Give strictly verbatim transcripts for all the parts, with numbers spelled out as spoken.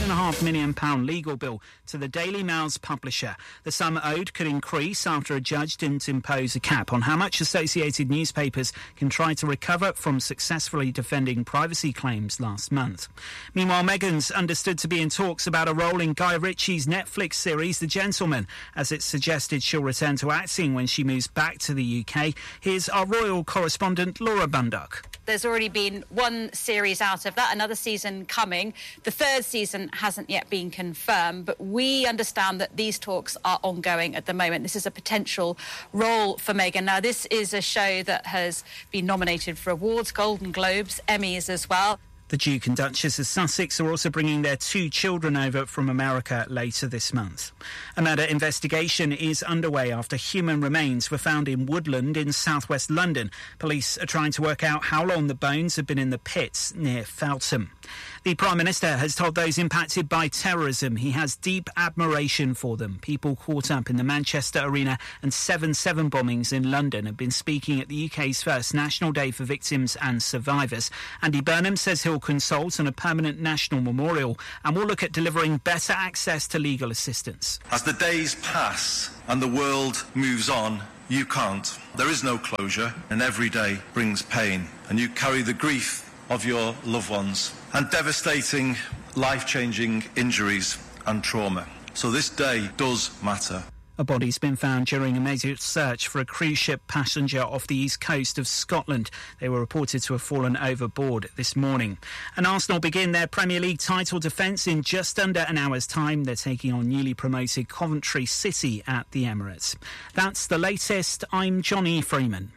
and a half million pound legal bill to the Daily Mail's publisher. The sum owed could increase after a judge didn't impose a cap on how much associated newspapers can try to recover from successfully defending privacy claims last month. Meanwhile, Meghan's understood to be in talks about a role in Guy Ritchie's Netflix series The Gentleman, as it's suggested she'll return to acting when she moves back to the U K. Here's our royal correspondent Laura Bundock. There's already been one series out of that, another season coming. The third season hasn't yet been confirmed, but we understand that these talks are ongoing at the moment. This is a potential role for Meghan. Now, this is a show that has been nominated for awards, Golden Globes, Emmys as well. The Duke and Duchess of Sussex are also bringing their two children over from America later this month. A murder investigation is underway after human remains were found in Woodland in southwest London. Police are trying to work out how long the bones have been in the pits near Feltham. The Prime Minister has told those impacted by terrorism he has deep admiration for them. People caught up in the Manchester Arena and seven seven bombings in London have been speaking at the U K's first National Day for Victims and Survivors. Andy Burnham says he'll consult on a permanent national memorial and will look at delivering better access to legal assistance. As the days pass and the world moves on, you can't. There is no closure, and every day brings pain, and you carry the grief of your loved ones and devastating, life-changing injuries and trauma. So this day does matter. A body's been found during a major search for a cruise ship passenger off the east coast of Scotland. They were reported to have fallen overboard this morning. And Arsenal begin their Premier League title defence in just under an hour's time. They're taking on newly promoted Coventry City at the Emirates. That's the latest. I'm Johnny Freeman.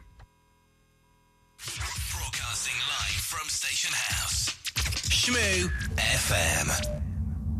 Broadcasting live from Station House. Shmoo F M.